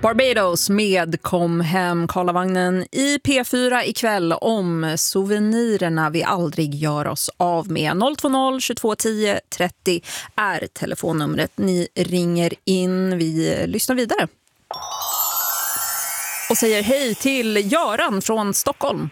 Barbados med Kom hem Karlavagnen i P4 ikväll om souvenirerna vi aldrig gör oss av med. 020 22 10 30 är telefonnumret. Ni ringer in, vi lyssnar vidare. Och säger hej till Göran från Stockholm.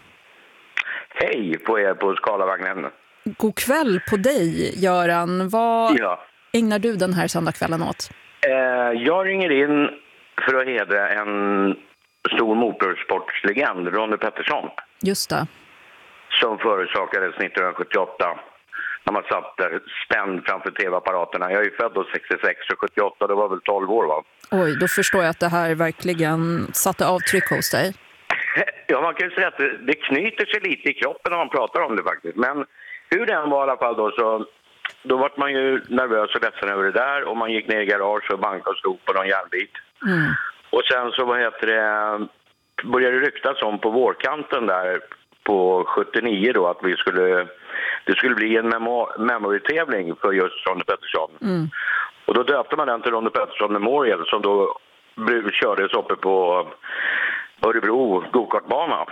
Hej på er på Karlavagnen. God kväll på dig, Göran. Vad ägnar du den här söndagskvällen åt? Jag ringer in för att hedra en stor motorsportslegend, Ronnie Peterson. Just det. Som förorsakades 1978 när man satt där spänd framför tv-apparaterna. Jag är ju född då 66 och 78, det var väl 12 år va? Oj, då förstår jag att det här verkligen satte avtryck hos dig. Ja, man kan ju säga att det knyter sig lite i kroppen när man pratar om det faktiskt. Men hur det än var i alla fall då var man ju nervös och ledsen över det där. Och man gick ner i garage och bankade och slog på någon järnbit. Mm. Och sen så började det ryktas om på vårkanten där på 79 då att det skulle bli en memory-tävling för just Ronnie Peterson. Mm. Och då döpte man den till Ronnie Peterson Memorial som då kördes uppe på Örebro gokartbana.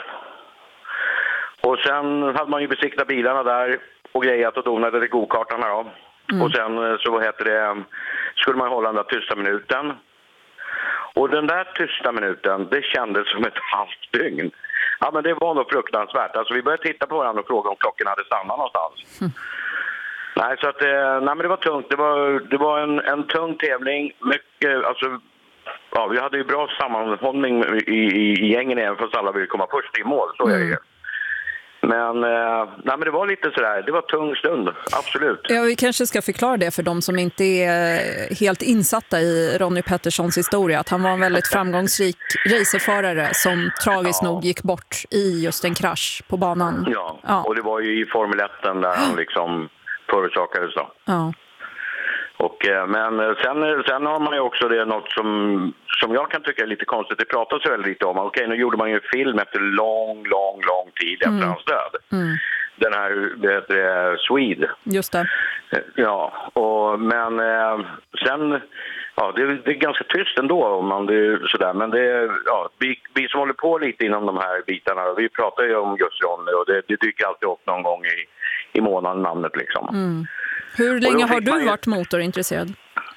Och sen hade man ju besiktat bilarna där och grejat och donade till gokartarna då. Mm. Och sen så skulle man hålla den där tysta minuten. Och den där tysta minuten, det kändes som ett halvt dygn. Ja, men det var nog fruktansvärt. Alltså vi började titta på varandra och fråga om klockan hade stannat någonstans. Mm. Nej, så att men det var tungt. Det var en tung tävling. Mycket, alltså, ja, vi hade ju bra sammanhållning i gängen även fast alla ville komma först i mål. Så är det ju. Men det var lite sådär, det var tung stund, absolut. Ja, vi kanske ska förklara det för de som inte är helt insatta i Ronnie Petersons historia. Att han var en väldigt framgångsrik racerförare som tragiskt nog gick bort i just en krasch på banan. Ja, och det var ju i Formel 1 där han liksom förorsakades då. Ja. Och, men sen har man ju också det något som jag kan tycka är lite konstigt. Det pratas väldigt lite om. Okej, nu gjorde man ju film efter lång tid efter hans död. Mm. Den här, det heter Swede. Just det. Ja, men sen... Ja, det är ganska tyst ändå om man sådär. Men vi som håller på lite inom de här bitarna, vi pratar ju om just Ronnie och det dyker alltid upp någon gång i månaden namnet liksom. Mm. Hur länge har du varit motorintresserad?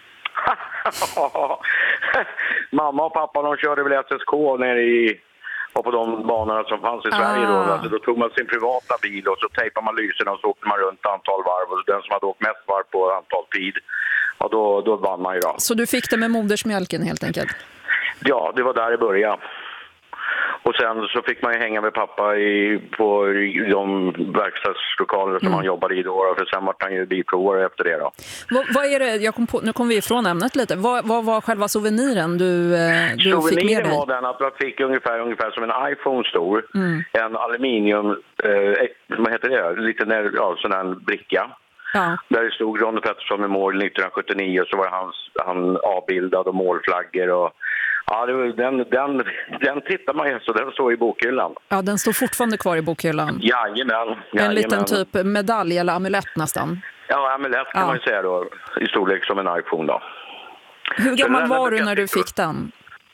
Mamma och pappa de körde väl SSK nere på de banorna som fanns i Sverige då. Alltså, då tog man sin privata bil och så tejpade man lyserna och så åkte man runt antal varv och den som hade åkt mest varv på antal tid, och då vann man ju då. Så du fick det med modersmjölken helt enkelt? Ja, det var där det började. Och sen så fick man ju hänga med pappa på de verkstadslokaler som han jobbade i då. För sen var han ju bilprovare efter det då. Vad är det, nu kom vi ifrån ämnet lite. Vad var själva souveniren du fick med dig? Var den att jag fick ungefär som en iPhone stor. En aluminium, vad heter det? Lite sån här bricka. Ja. Där det stod Ronnie Peterson med mål 1979 och så var han avbildad och målflaggor och ja, den tittar man ju, så den står i bokhyllan. Ja, den står fortfarande kvar i bokhyllan. Jajamän. En liten typ medalj eller amulett nästan. Ja, amulett kan man ju säga då, i storlek som en iPhone då. Hur gammal var du när du fick den?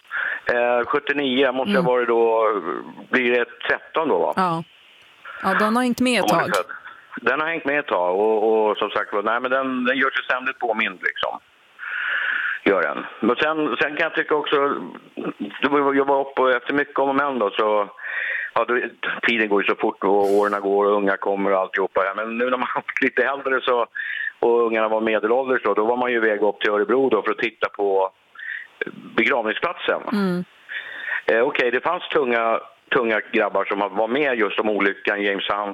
79 måste jag vara då, blir det 13 då va? Ja, den har hängt med ett tag. Den har hängt med ett tag och som sagt, nej men den gör sig ständigt påmind liksom. Gör den. Men sen kan jag tycka också, jag var uppe efter mycket om och men då, så tiden går ju så fort och åren går och unga kommer och alltihopa. Men nu när man har lite äldre så, och ungarna var medelålders då var man ju iväg upp till Örebro då för att titta på begravningsplatsen. Okej, det fanns tunga grabbar som var med just om olyckan, James Hunt